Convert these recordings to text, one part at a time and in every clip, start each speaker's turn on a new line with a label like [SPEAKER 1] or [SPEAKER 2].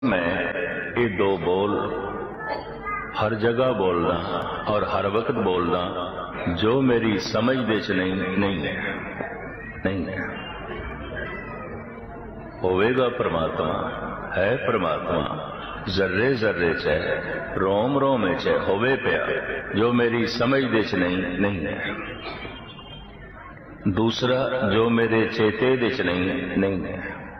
[SPEAKER 1] मैं ये दो बोल हर जगह बोलदा और हर वक्त बोलदा जो मेरी समझ दे च नहीं है। होवेगा परमात्मा, है परमात्मा जर्रे जर्रे च है, रोम रोम च है, होवे पिया जो मेरी समझ दे च नहीं है। दूसरा जो मेरे चेते दे च नहीं है,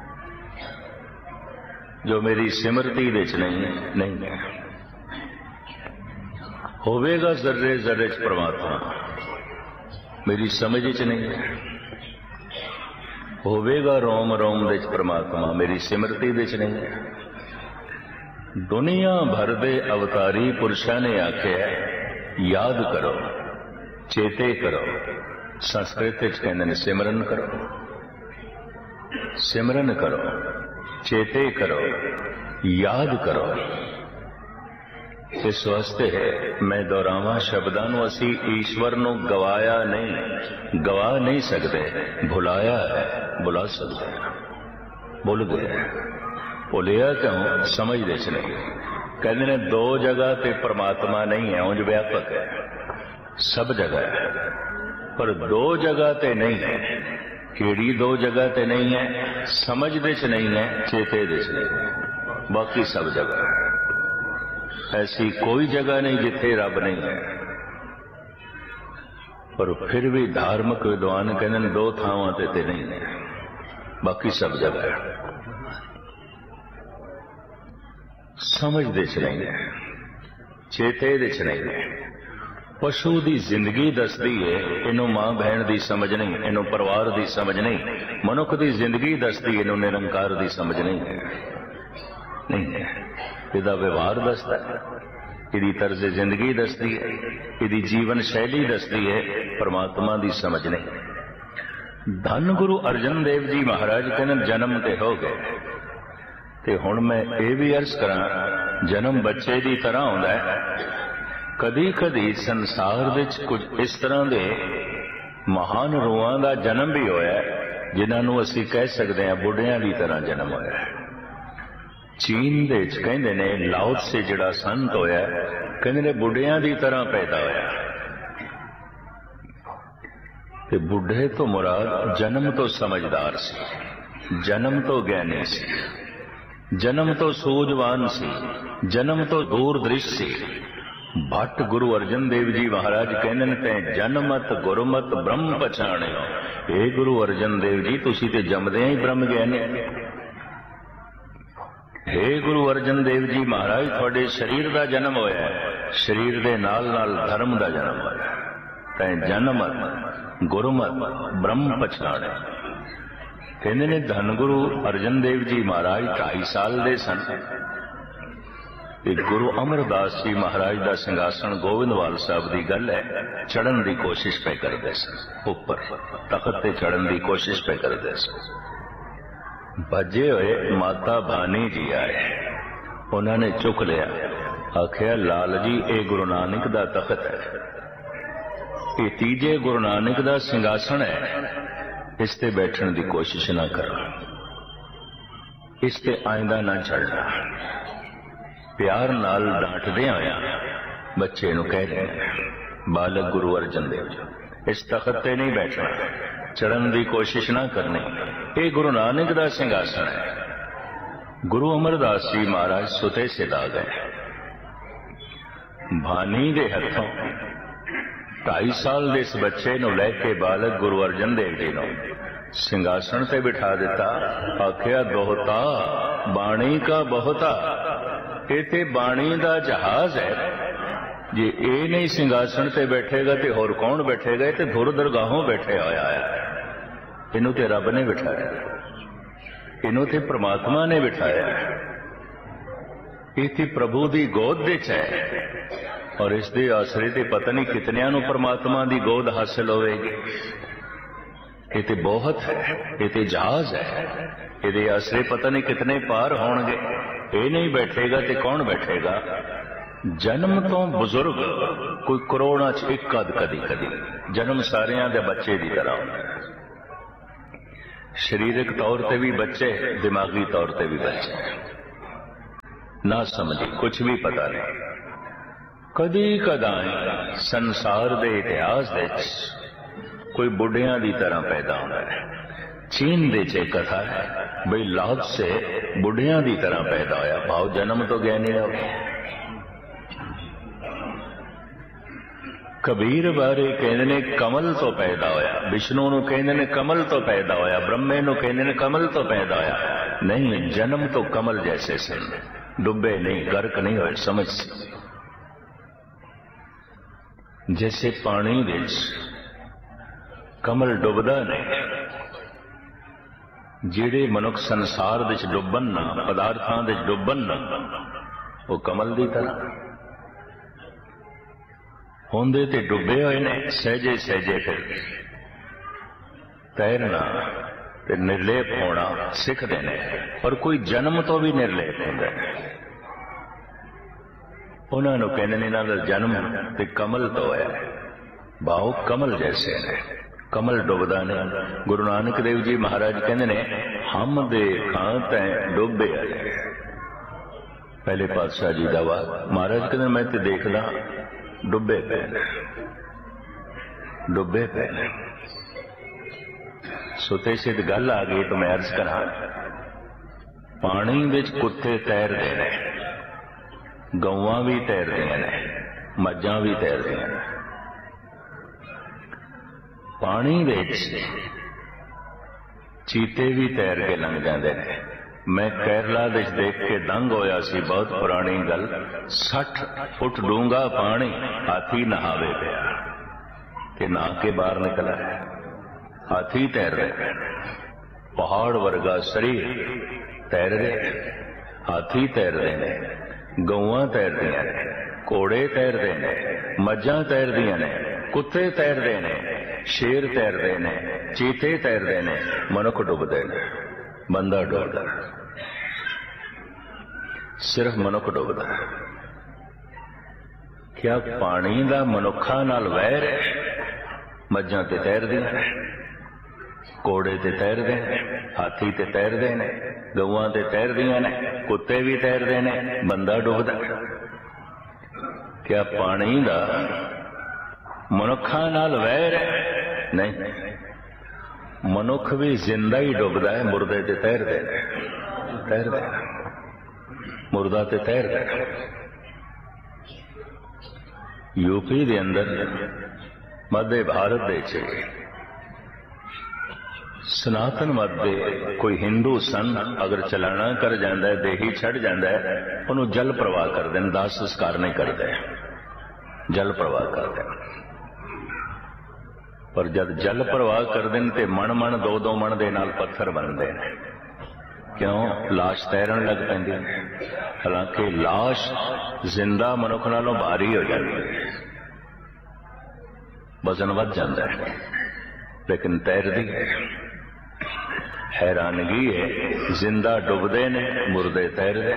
[SPEAKER 1] जो मेरी सिमरती दे च नहीं है। होवेगा जर्रे जर्रे च परमात्मा, मेरी समझ च नहीं है। होवेगा रोम रोम दे च परमात्मा, मेरी सिमरती दे च नहीं है। दुनिया भर दे अवतारी पुरुषां ने आख्या याद करो, चेते करो। संस्कृत कहते हैं सिमरन करो, सिमरन करो, चेते करो, याद करो। इस वास्ते है मैं दोहरावां शब्दां नूं असी ईश्वर नूं गवाया नहीं, गवा नहीं सकते, भुलाया है, भुला सकते हैं। भुल गए, भुलिया क्यों? समझदे च नहीं। कहते ने दो जगह ते परमात्मा नहीं है, उंज व्यापक है, सब जगह है, पर दो जगह ते नहीं है। केड़ी दो जगह ते नहीं है? समझदे च नहीं है, चेते दे च नहीं है, बाकी सब जगह है। ऐसी कोई जगह नहीं जिथे रब नहीं है। पर फिर भी धार्मिक विद्वान कहते दो थावां ते नहीं है, बाकी सब जगह है। समझदे च नहीं है, चेते दे च नहीं है। पशु की जिंदगी दसदी है, इनू मां बहन की समझ नहीं, इनू परिवार की समझ नहीं। मनुख की जिंदगी दसदी, इनू निरंकार की समझ नहीं है, नहीं है। इहदा व्यवहार दसदा है, इहदी तर्ज जिंदगी दसदी है, इहदी जीवन शैली दसदी है, परमात्मा की समझ नहीं। धन गुरु अर्जन देव जी महाराज कहने जन्म ते हो गए, ते हुण मैं ये भी अर्ज करा, जन्म बच्चे की तरह होंदा है। कदी कदी संसार विच कुछ इस तरह के महान रूहां का जन्म भी होया है जिन्होंने असी कह सकते हैं बुढ़िया की तरह जन्म होया है। चीन दे कहंदे ने लाओ से जिहड़ा संत होया कहंदे ने बुढ़िया की तरह पैदा होया। ते बुढ़े तो मुराद जन्म तो समझदार सी, जन्म तो ज्ञानी सी, जन्म तो सूझवान सी, जन्म तो दूरदृश सी। भट्ट गुरु अर्जन देव जी महाराज कहते तैं जनमत गुरमत ब्रह्म पछाणियो। हे गुरु अर्जन देव जी तुसी ते जमदे ही ब्रह्म ज्ञानी। हे गुरु अर्जन देव जी महाराज थोड़े शरीर का जन्म होया है, शरीर दे नाल नाल धर्म का जन्म होया। तैं जनमत गुरमत ब्रह्म पछाणियो। कहते ने धन गुरु अर्जन देव जी महाराज 2.5 साल दे सन। गुरु अमरदास जी महाराज का सिंघासन गोविंदवाल साहब की गल है, चढ़न की कोशिश पे करते सन, उपर तखत ते चढ़न की कोशिश पे करते सन। भजे हुए माता भानी जी आए, उन्होंने चुक लिया, आखिया लाल जी ये गुरु नानक का तखत है, ये तीजे गुरु नानक का सिंघासन है, इस ते बैठने की कोशिश ना करो, इस ते आइंदा ना चढ़ना। प्यार नाल डांटदे होया बच्चे नूं कह रहे हैं बालक गुरु अर्जन देव जी इस तखत ते नहीं बैठना, चढ़न की कोशिश ना करनी, ये गुरु नानक का सिंघासन है। गुरु अमरदास जी महाराज सुते सिर आ गए। भानी दे हथों 2.5 साल दे इस बच्चे नूं लैके बालक गुरु अर्जन देव जी नूं सिंघासन ते बिठा दिता। आख्या दोहता बाणी का बहुता, ये बाणी का जहाज है, जे ये नहीं सिंघासन ते बैठेगा तो होर कौन बैठेगा? ये धुर दरगाहों बैठे होया है, इनू ते रब ने बिठाया, इनू ते परमात्मा ने बिठाया, ये प्रभु की गोद विच है और इस दे आसरे ते पता नहीं कितनियां नूं परमात्मा की गोद हासिल होवेगी। ये ते बहुत है, ये ते जहाज है, ये आसरे पता नहीं कितने पार होणगे। ये नहीं बैठेगा तो कौन बैठेगा? जन्म तो बुजुर्ग कोई करोड़ां च एक कदी कदी, जन्म सारियां दे बच्चे की तरह होंदा है। शरीरक तौर पर भी बच्चे, दिमागी तौर पर भी बच्चे। ना समझी, कुछ भी पता नहीं। कदी कदाई संसार दे इतिहास विच कोई बुढ़िया की तरह पैदा होता है। चीन दे च कथा है बई लाओत्से से बुढ़िया की तरह पैदा होया, भाव जन्म तो ज्ञानी हो। कबीर बारे कहते ने कमल तो पैदा होया, विष्णु नूं कहते ने कमल तो पैदा होया, ब्रह्मे नूं कहते ने कमल तो पैदा होया। नहीं, जन्म तो कमल जैसे सन, डुबे नहीं, गर्क नहीं होए। समझ जैसे पानी विच कमल डुबदा नहीं, जिहड़े मनुख संसार विच डुबन ना, पदार्थां विच डुबन ना, वो कमल की तरह होंदे ते डुबे हुए ने। सहजे सहजे फिर तैरना ते निर्लेप होना सीखते हैं, पर कोई जन्म तो भी निर्लेप होंदा है। उन्होंने कहने ने इन्हां दा जन्म ते कमल तो है, भाव कमल जैसे ने, कमल डुबदा नहीं। गुरु नानक देव जी महाराज कहते ने हम देखा तै डुबे आए। पहले पातशाह जी दा वार महाराज कहते मैं ते देखदा डुबे पे, डुबे पे। सुते सिद्ध गल आ गई तो मैं अर्ज करा, पानी विच कुत्ते तैरते ने, गौवां भी तैरदियां ने, मज्जां भी तैरदियां ने। पानी विच चीते भी तैर के लंघ जाते हैं। मैं केरला विच देख के दंग होया सी, बहुत पुरानी गल। 60 फुट डूंगा पानी, हाथी नहावे पिया कि नहा के बाहर निकला है। हाथी तैर रहे, पहाड़ वर्गा शरीर तैर रहे, हाथी तैर रहे ने, गौवां तैर दियां ने, घोड़े तैर रहे ने, मज्जां तैर दियां ने, कुत्ते तैर रहे ने, शेर तैर रहे ने, चीते तैर रहे ने, मनुख डुबदे ने, बंदा डुबदा, सिर्फ मनुख डुबदा। क्या पानी दा मनुखा नाल वैर है? मज्जां ते तैरदियां ने, घोड़े ते तैरदे ने, हाथी ते तैरदे ने, गौवां ते तैरदियां ने, कुत्ते भी तैरदे ने, बंदा डुबदा। क्या पानी दा मनुखा नाल वैर है? नहीं, मनुख भी जिंदा ही डुबदा है, मुर्दे ते तैरदे ने, तैरदे मुर्दा ते तैरदा। यूपी दे अंदर मध्य भारत दे च सनातन मत दे कोई हिंदू सन अगर चलाना कर जाता है, देही छड़ जाता है, उन्होंने जल प्रवाह कर दें, दाह संस्कार नहीं करते, जल प्रवाह करते। पर जब जल प्रवाह कर दें तो मन मन 2-2 मन दे नाल पत्थर बनते हैं। क्यों? लाश तैरन लग पैंदी। हालांकि लाश जिंदा मनुख नालों भारी हो जाती है, वजन वध जाता है, लेकिन तैरदी है। हैरानगी है, जिंदा डुबदे ने, मुर्दे तैरदे।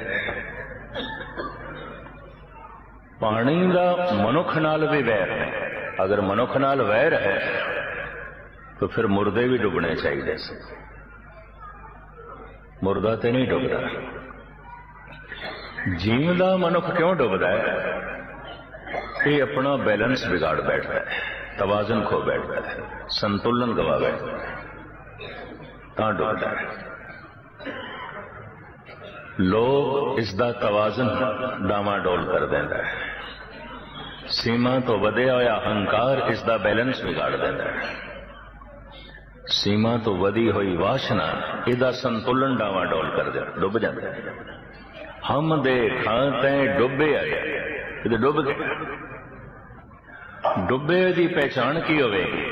[SPEAKER 1] पानी का मनुख नाल भी वैर है। अगर मनुख नाल वैर है तो फिर मुर्दे भी डुबने चाहिए। मुर्दा तो नहीं डुबदा। जीवदा मनुख क्यों डुबदा है? ये अपना बैलेंस बिगाड़ बैठता है, तवाजन खो बैठता है, संतुलन गवा बैठता है, ता डुबदा है। लोग इसका तवाजन डामाडोल कर देता है। सीमा तो वधिया होया अहंकार इसका बैलेंस बिगाड़ देता है। सीमा तो वधी हुई वासना इसका संतुलन डावाडोल कर दे, डुब जाता है। हम देखा तैं डुबे आए, ये डुब गए। डुबे की पहचान की होगी?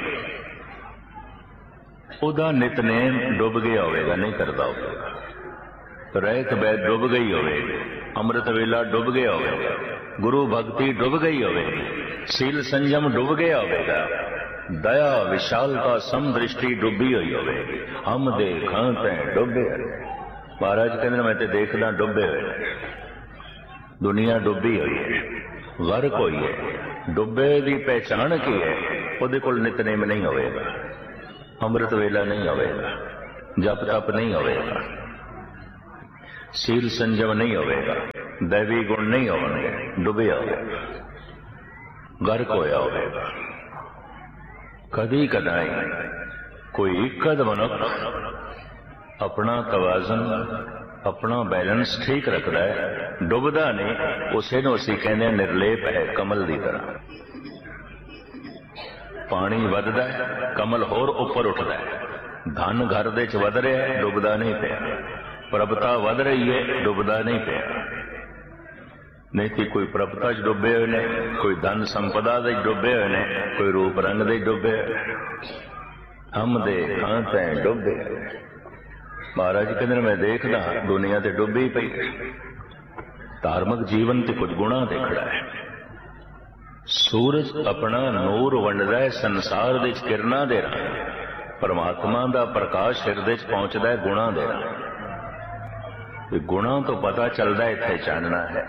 [SPEAKER 1] उदा नितनेम डुब गया होगा, नहीं करता होगा। रहत बैद डुब गई होगी, अमृत वेला डुब गया होगा, गुरु भक्ति डुब गई होगी, सील संयम डुब गया होगा, दया विशालता समदृष्टि डुबी हुई होगी। हम देखा तैं डुबे। महाराज कहते मैं तो देखना डुबे हुए, दुनिया डुबी हुई है, गर्क हुई है। डुबे की पहचान की है? उहदे कोल नितनेम नहीं होगा, अमृत वेला नहीं होगा, जप तप नहीं होगा, सील संयम नहीं होगा, दैवी गुण नहीं होने, डुबिया होगा, गर्क होया होगा। कदी कदाई कोई कद मनुख अपना तवाजन, अपना बैलेंस ठीक रखता है, डुबदा नहीं, उसे नूं असीं कहने निर्लेप है, कमल की तरह। पानी वधदा है, कमल होर उपर उठदा है। धन घर दे च वध रहा है, डुबदा नहीं पिया। प्रभुता वध रही है, डुबदा नहीं पिया। नहीं तो कोई प्रभुता च डुबे हुए ने, कोई धन संपदा दे डुबे हुए ने, कोई रूप रंग दे डुबे हुए। हम दे खां तैं डुबे। महाराज कहते मैं देखदा दुनिया ते डुबी पई, धार्मिक जीवन ते कुछ गुणा ते खड़ा है। सूरज अपना नूर वंडदा है संसार दे किरणां दे राह, परमात्मा दा प्रकाश हिरदे च पहुंचदा है गुणा दे राह। गुणा तो पता चलदा इत्थे चानना है।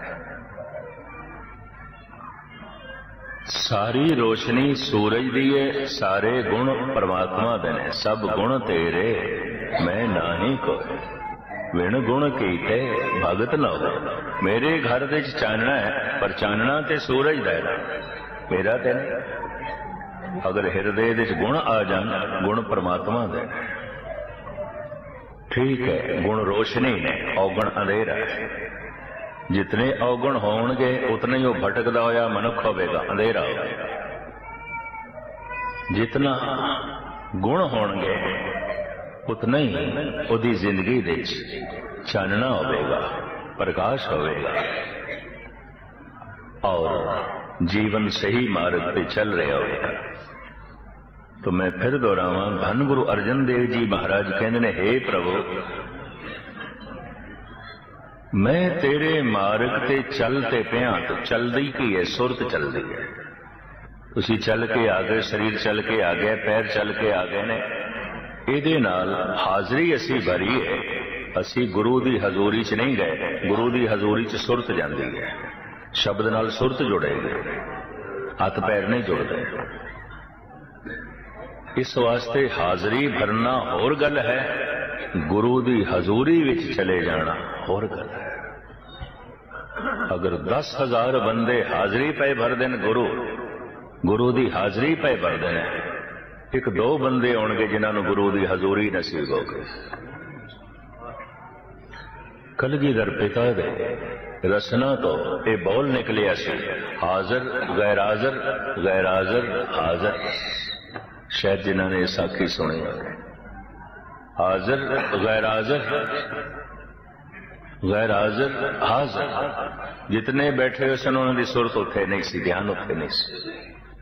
[SPEAKER 1] सारी रोशनी सूरज दी है, सारे गुण परमात्मा दे ने। सब गुण तेरे मैं नाही कोई, विण गुण कीते भगत न हो। मेरे घर दे चानना है, पर चानना ते सूरज दा है, मेरा ते नहीं। अगर हिरदे दे गुण आ जान, गुण परमात्मा दे। ठीक है, गुण रोशनी ने, औगण अंधेरा है। जितने अवगुण होणगे उतने ही भटकदा होया मनुख होवेगा, अंधेरा होवेगा। जितना गुण होणगे उतना ही उहदी जिंदगी दे चानना होवेगा, प्रकाश होवेगा और जीवन सही मार्ग पे चल रहा होगा। तो मैं फिर दोहरावां, धन गुरु अर्जन देव जी महाराज कहंदे ने, हे प्रभु मैं तेरे मार्ग ते चलते पिया। तो चलदी की है, सुरत चलदी है। तुसी चल के आ गए, शरीर चल के आ गया, पैर चल के आ गए ने। इहदे नाल हाजरी असी भरी है, असी गुरु दी हजूरी च नहीं गए। गुरु दी हजूरी च सुरत जांदी है, शब्द नाल सुरत जुड़ेगी, हथ पैर नहीं जुड़ते। इस वास्ते हाजरी भरना होर गल है, गुरु दी हजूरी विच चले जाना होर गल है। अगर 10,000 बंदे हाजरी पे भर देन, गुरु दी हाजरी पे भर देन, एक दो बंदे होणगे जिन्हां गुरु दी हजूरी नसीब हो गई। कलगीधर पिता दे रसना तो ये बोल निकलिया सी, हाजर गैर हाजर, गैर हाजर हाजर। शायद जिन्होंने साखी सुनी, हाजर गैर हाजर, गैर हाजर हाजर। जितने बैठे हुए सन उन्होंने सुरत उत्थे नहीं सी, ध्यान उत्थे नहीं सी,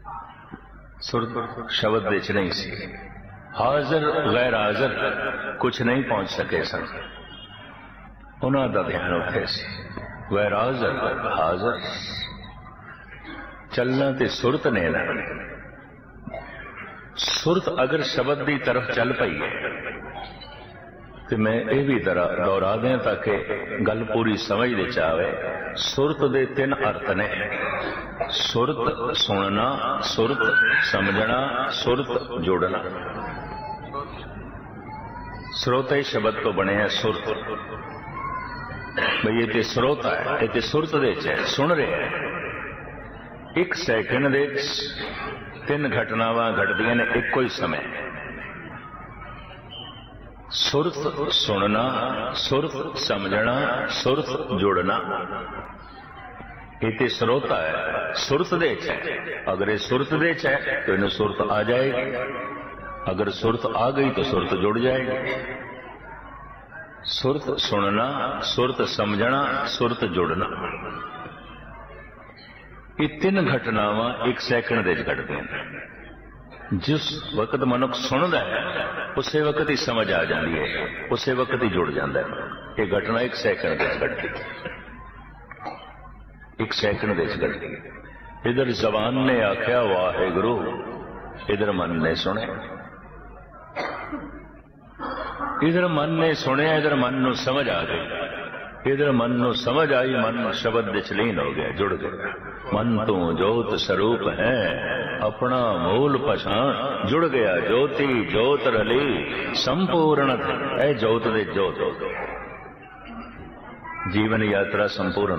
[SPEAKER 1] सुरत शब्द विच नहीं सी। हाजर गैर हाजर कुछ नहीं पहुंच सके सन, उन्हों दा ध्यान उत्थे सी। गैर हाजर हाजर चलना ते सुरत ने ना। सुरत अगर शब्द की तरफ चल पई है तो मैं ये भी दोहरा दें ताकि गल पूरी समझ दे आवे। सुरत दे 3 अर्थ ने, सुरत सुनना, सुरत समझना, सुरत जुड़ना। स्रोते शब्द तो बने सुरत, भाई ये तो स्रोता है, ये तो सुरत दे च है, सुन रहे हैं। एक सैकंड दे 3 घटनावां घटदियां ने एको ही समय। सुरत सुनना, सुरत समझना, सुरत जुड़ना। ये स्रोता है, सुरत दे च है। अगर ये सुरत दे च है तो इन्हें सुरत आ जाएगी, अगर सुरत आ गई तो सुरत जुड़ जाएगी। सुरत सुनना, सुरत समझना, सुरत जुड़ना, ये 3 घटनावां 1 सैकंड दे घटदियां ने। जिस वक्त मनुख सुनता है उस वक्त ही समझ आ जाती है, उस वक्त ही जुड़ जाता है। ये घटना 1 सैकंड घटती, 1 सैकंड घटती। इधर जबान ने आख्या वाहेगुरु, इधर मन ने सुने, इधर मन ने सुने, इधर मन नूं समझ आ गई। इधर मन नूं समझ आई, मन शब्द विच लीन हो गया, जुड़ गया। मन तू जोत स्वरूप है, अपना मूल पछाण, जुड़ गया ज्योति जोत रली संपूर्ण। ए जोत दे जोत, जीवन यात्रा संपूर्ण।